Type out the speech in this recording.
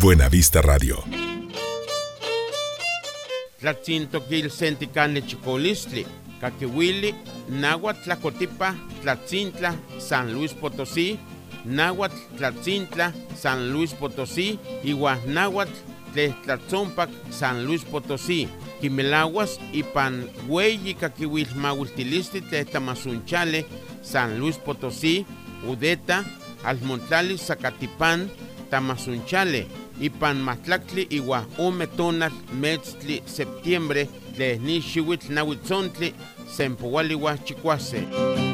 Buenavista Radio. Tlatzintoquil senticanle chicolistli, caquihuili, náhuatl tlacotipa, Tlatzintla, San Luis Potosí, náhuatl Tlatzintla, San Luis Potosí, igual náhuatl Tlatzompac, San Luis Potosí, quimelaguas y pan hueyi caquihuil mahuiltilistli Tletamasunchale, San Luis Potosí, Udeta, Almontlali, Zacatipán, Tamazunchale, y pan Matlactli, Igua, Ometonal, Metztli, Septiembre, Lesnixihuitl, Nahuitzontli, Sempohualiwa, Chicuase.